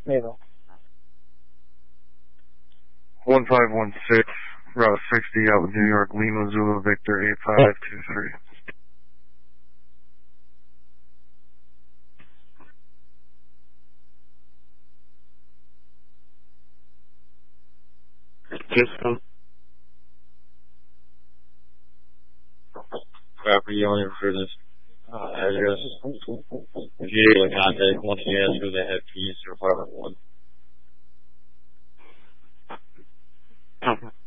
Naval. 1516, Route 60 out with New York, Lima, Zulu, Victor, 8523. System. Property owner for this address. If you're able to contact, once you ask who the head keys to apartment 1.